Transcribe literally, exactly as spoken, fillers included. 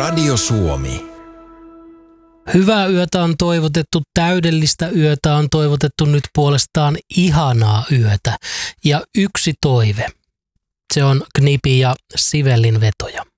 Radio Suomi. Hyvää yötä on toivotettu, täydellistä yötä on toivotettu, nyt puolestaan ihanaa yötä. Ja yksi toive, se on Knipi ja Sivellin vetoja.